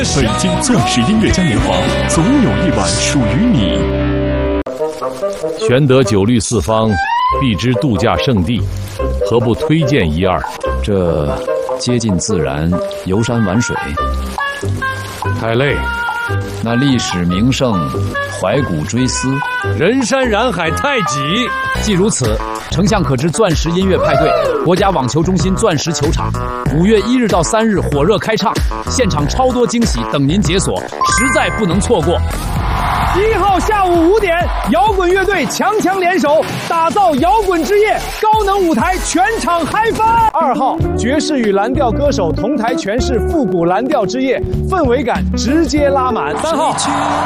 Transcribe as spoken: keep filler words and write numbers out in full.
北京钻石音乐嘉年华，总有一晚属于你。 玄德九律四方，必知度假胜地，何不推荐一二？ 这接近自然，游山玩水， 太累。 那历史名胜，怀古追思， 人山人海太挤。 既如此，丞相可知钻石音乐派对，国家网球中心钻石球场，五月一日到三日火热开唱，现场超多惊喜等您解锁，实在不能错过。 一号下午五点，摇滚乐队强强联手，打造摇滚之夜高能舞台，全场嗨翻。二号，爵士与蓝调歌手同台诠释复古蓝调之夜，氛围感直接拉满。三号。